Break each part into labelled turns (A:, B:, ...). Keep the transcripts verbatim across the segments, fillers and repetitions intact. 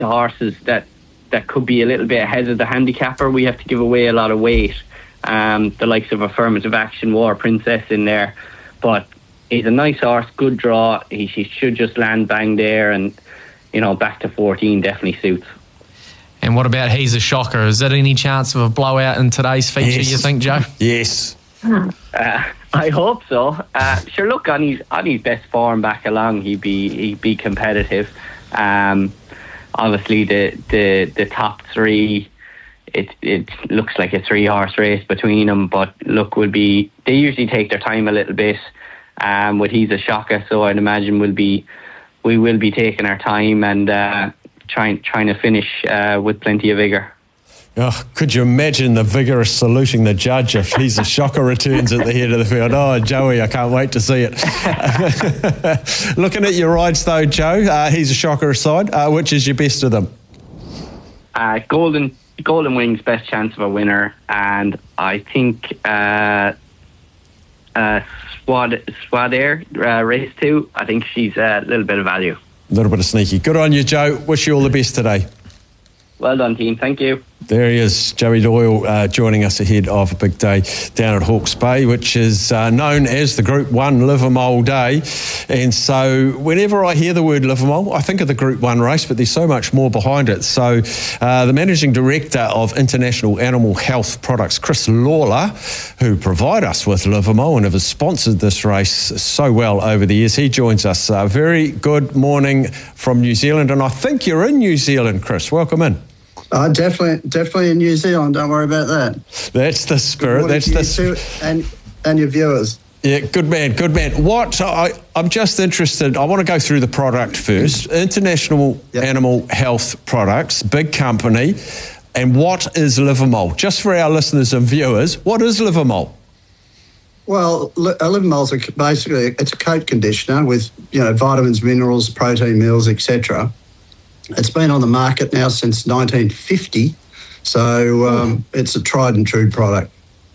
A: the horses that, that could be a little bit ahead of the handicapper, we have to give away a lot of weight. Um, the likes of Affirmative Action, War Princess in there. But he's a nice horse, good draw. He, he should just land bang there, and, you know, back to fourteen definitely suits.
B: And what about He's a Shocker? Is there any chance of a blowout in today's feature, yes. you think, Joe?
C: Yes.
A: Uh, I hope so. Uh, sure, look, on his, on his best form back along, he'd be he'd be competitive. Um, obviously, the, the, the top three, it it looks like a three-horse race between them, but look, will be they usually take their time a little bit um, with He's a Shocker, so I'd imagine we'll be, we will be taking our time and uh, trying trying to finish uh, with plenty of vigour.
C: Oh, could you imagine the vigorous saluting the judge if He's a Shocker returns at the head of the field? Oh, Joey, I can't wait to see it. Looking at your rides though, Joe, uh, He's a Shocker aside, uh, which is your best of them?
A: Uh, Golden Golden Wings, best chance of a winner, and I think uh, uh, Swad Swad Air uh, race two. I think she's a little bit of value.
C: A little bit of sneaky. Good on you, Joe. Wish you all the best today.
A: Well done, team. Thank you.
C: There he is, Joey Doyle, uh, joining us ahead of a big day down at Hawke's Bay, which is uh, known as the Group one Livermore Day. And so whenever I hear the word Livermore, I think of the Group one race, but there's so much more behind it. So uh, the Managing Director of International Animal Health Products, Chris Lawler, who provide us with Livermore and have sponsored this race so well over the years, he joins us. Uh, very good morning from New Zealand. And I think you're in New Zealand, Chris. Welcome in.
D: Uh, definitely, definitely in New Zealand. Don't worry about that.
C: That's the spirit. That's the
D: spirit, and and your viewers.
C: Yeah, good man, good man. What I, I'm just interested. I want to go through the product first. International yep. Animal Health Products, big company, and what is Livermore? Just for our listeners and viewers, what is Livermore?
D: Well, Livermore is basically it's a coat conditioner with you know vitamins, minerals, protein meals, et cetera. It's been on the market now since nineteen fifty, so um, it's a tried and true product.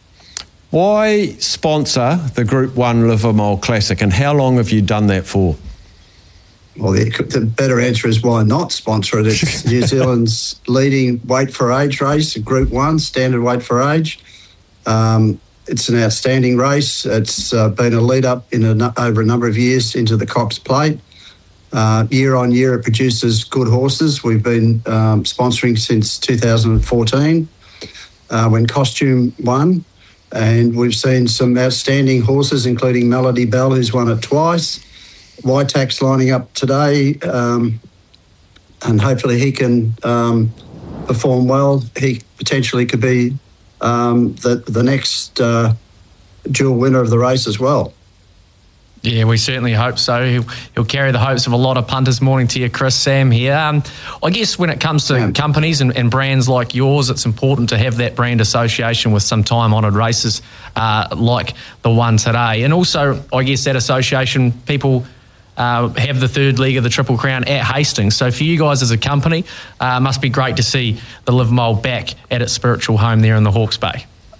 C: Why sponsor the Group one Livermore Classic, and how long have you done that for?
D: Well, the, the better answer is why not sponsor it. It's New Zealand's leading weight for age race, Group one, standard weight for age. Um, it's an outstanding race. It's uh, been a lead up in a, over a number of years into the Cox Plate. Uh, year on year, it produces good horses. We've been um, sponsoring since two thousand fourteen uh, when Costume won, and we've seen some outstanding horses, including Melody Bell, who's won it twice. Whitax lining up today, um, and hopefully he can um, perform well. He potentially could be um, the the next uh, dual winner of the race as well.
B: Yeah, we certainly hope so. He'll, he'll carry the hopes of a lot of punters. Morning to you, Chris. Sam here. Um, I guess when it comes to yeah. companies and, and brands like yours, it's important to have that brand association with some time-honoured races uh, like the one today. And also, I guess that association, people uh, have the third leg of the Triple Crown at Hastings. So for you guys as a company, uh, it must be great to see the Livermore back at its spiritual home there in the Hawke's Bay.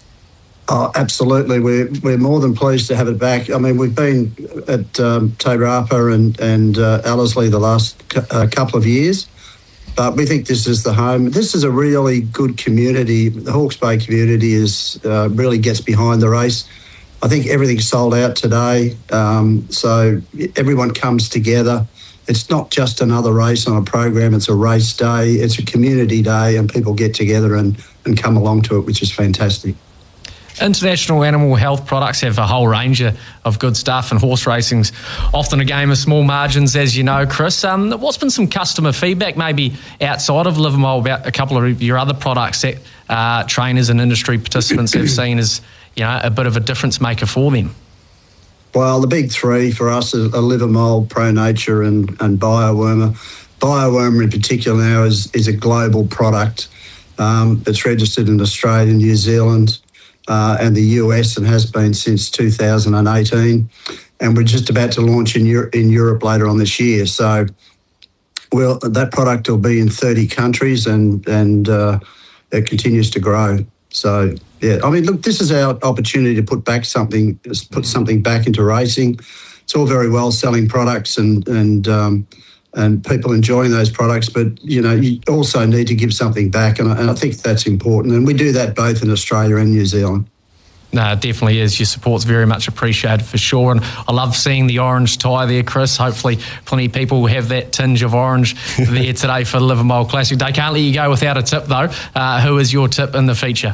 D: Oh, absolutely. We're we're more than pleased to have it back. I mean, we've been at um, Te Rapa and, and uh, Ellerslie the last cu- uh, couple of years, but we think this is the home. This is a really good community. The Hawke's Bay community is uh, really gets behind the race. I think everything's sold out today, um, so everyone comes together. It's not just another race on a program. It's a race day. It's a community day, and people get together and, and come along to it, which is fantastic.
B: International Animal Health Products have a whole range of good stuff, and horse racing's often a game of small margins, as you know, Chris. Um, what's been some customer feedback, maybe outside of Livermore, about a couple of your other products that uh, trainers and industry participants have seen as, you know, a bit of a difference maker for them?
D: Well, the big three for us are Livermore, Pro Nature, and and Biowormer. Biowormer in particular now is is a global product. Um, it's registered in Australia, New Zealand, Uh, and the U S, and has been since two thousand eighteen, and we're just about to launch in Europe, in Europe later on this year. So, well, that product will be in thirty countries, and and uh, it continues to grow. So, yeah, I mean, look, this is our opportunity to put back something, put something back into racing. It's all very well selling products and and um, and people enjoying those products. But, you know, you also need to give something back, and I, and I think that's important. And we do that both in Australia and New Zealand.
B: No, it definitely is. Your support's very much appreciated for sure. And I love seeing the orange tie there, Chris. Hopefully plenty of people will have that tinge of orange there today for Livermore Classic Day. Can't let you go without a tip, though. Uh, who is your tip in the feature?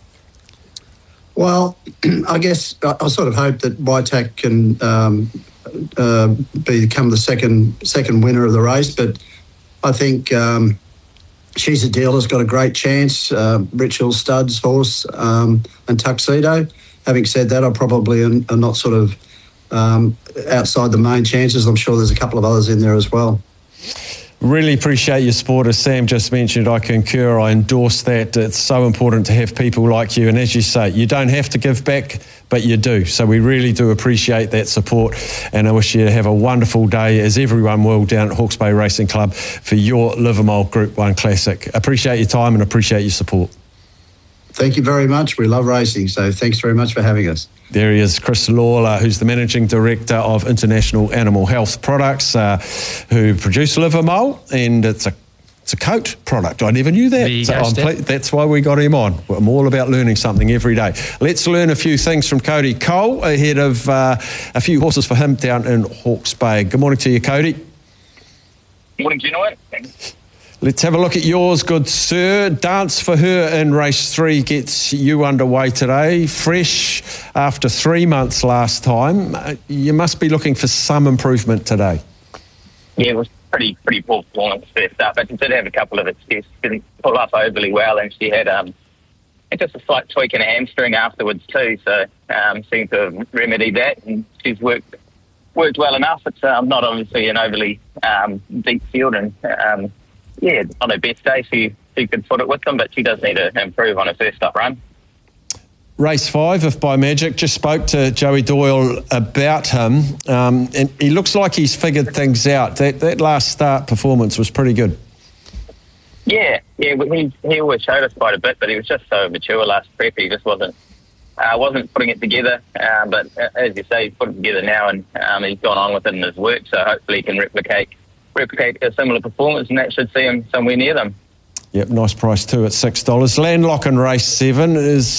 D: Well, I guess I, I sort of hope that Waitak can um, uh, become the second second winner of the race. But I think um, She's a Dealer's got a great chance. Uh, Rich Hill Studs horse um, and Tuxedo. Having said that, I probably am, are not sort of um, outside the main chances. I'm sure there's a couple of others in there as well.
C: Really appreciate your support. As Sam just mentioned, I concur, I endorse that. It's so important to have people like you. And as you say, you don't have to give back, but you do. So we really do appreciate that support. And I wish you to have a wonderful day, as everyone will, down at Hawke's Bay Racing Club for your Livermore Group one Classic. Appreciate your time and appreciate your support.
D: Thank you very much. We love racing, so thanks very much for having us.
C: There he is, Chris Lawler, who's the Managing Director of International Animal Health Products, uh, who produce Livermore, and it's a it's a coat product. I never knew that. So I'm ple- that's why we got him on. I'm all about learning something every day. Let's learn a few things from Cody Cole ahead of uh, a few horses for him down in Hawke's Bay. Good morning to you, Cody.
E: Good morning, gentlemen.
C: Let's have a look at yours, good sir. Dance for Her in race three gets you underway today. Fresh after three months last time. You must be looking for some improvement today.
E: Yeah, it was pretty pretty poor performance first up. But she did have a couple of excuses. Didn't pull up overly well, and she had um, just a slight tweak in her hamstring afterwards too. So um, seemed to have remedied that, and she's worked worked well enough. It's um, not obviously an overly um, deep field, and um, yeah, on her best day, she, she could foot it with them, but she does need to improve on her first up run.
C: Race five, If By Magic, just spoke to Joey Doyle about him, um, and he looks like he's figured things out. That that last start performance was pretty good.
E: Yeah, yeah, well, he he always showed us quite a bit, but he was just so mature last prep. He just wasn't uh, wasn't putting it together. Uh, but as you say, he's put it together now, and um, he's gone on with it in his work. So hopefully he can replicate. replicate a similar performance, and that should see him somewhere near them.
C: Yep, nice price too at six dollars. Landlock in race seven is